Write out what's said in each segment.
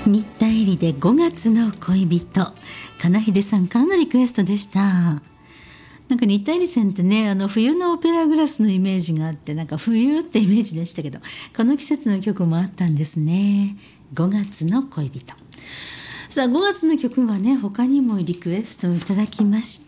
新田絵里で5月の恋人、金秀さんからのリクエストでした。なんか新田絵里さんってね、冬のオペラグラスのイメージがあって、なんか冬ってイメージでしたけど、この季節の曲もあったんですね。5月の恋人。さあ、5月の曲はね、他にもリクエストをいただきまして、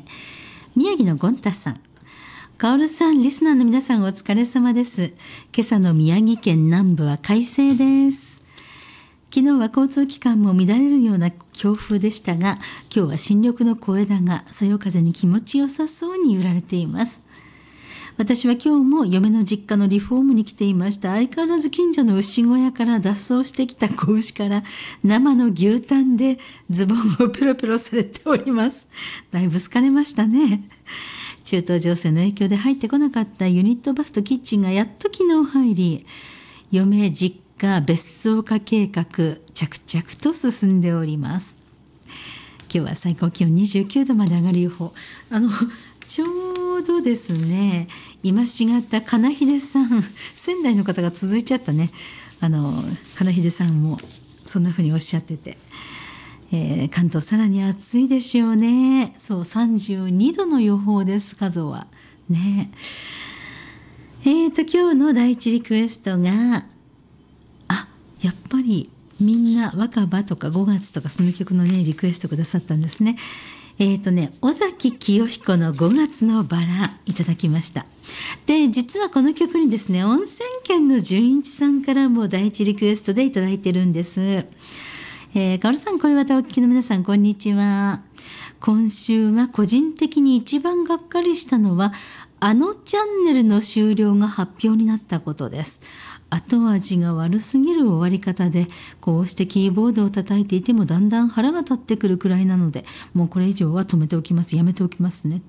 宮城のゴンタさん、カオルさん、リスナーの皆さんお疲れ様です。今朝の宮城県南部は快晴です。昨日は交通機関も乱れるような強風でしたが、今日は新緑の小枝がそよ風に気持ちよさそうに揺られています。私は今日も嫁の実家のリフォームに来ていました。相変わらず近所の牛小屋から脱走してきた子牛から生の牛タンでズボンをペロペロされております。だいぶ疲れましたね。中東情勢の影響で入ってこなかったユニットバスとキッチンがやっと昨日入り、嫁実家別荘化計画着々と進んでおります。今日は最高気温29度まで上がる予報。ちょうどですね、今しがった金秀さん、仙台の方が続いちゃったね。金秀さんもそんな風におっしゃってて、関東さらに暑いでしょうね。そう、32度の予報です、加須はね。今日の第一リクエストが、やっぱりみんな若葉とか5月とかその曲のねリクエストくださったんですね。尾崎清彦の5月のバラいただきました。で、実はこの曲にですね、温泉県の純一さんからも第一リクエストでいただいてるんです。かおるさん、声綿お聞きの皆さん、こんにちは。今週は個人的に一番がっかりしたのは、チャンネルの終了が発表になったことです。後味が悪すぎる終わり方で、こうしてキーボードを叩いていてもだんだん腹が立ってくるくらいなので、もうこれ以上は止めておきます。やめておきますねって。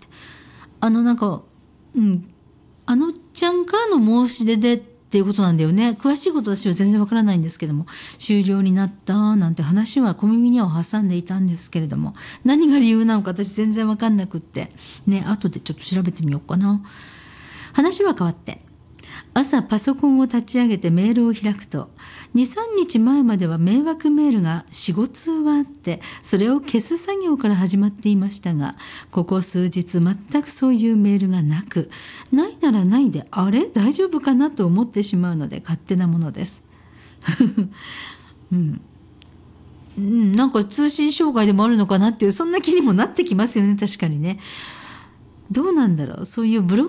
ちゃんからの申し出でっていうことなんだよね。詳しいこと私は全然わからないんですけども、終了になったなんて話は小耳には挟んでいたんですけれども、何が理由なのか私全然わかんなくってね、後でちょっと調べてみようかな。話は変わって、朝パソコンを立ち上げてメールを開くと、2、3日前までは迷惑メールが 4、5通はあって、それを消す作業から始まっていましたが、ここ数日全くそういうメールがなく、ないならないで、あれ大丈夫かなと思ってしまうので勝手なものです。なんか通信障害でもあるのかなっていう、そんな気にもなってきますよね、確かにね。どうなんだろう、そういうブロッ